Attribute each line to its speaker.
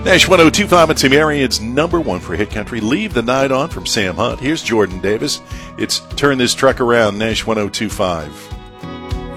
Speaker 1: Nash 1025 at Marian's number one for Hit Country. Leave the Night On from Sam Hunt. Here's Jordan Davis. It's Turn This Truck Around, Nash 1025.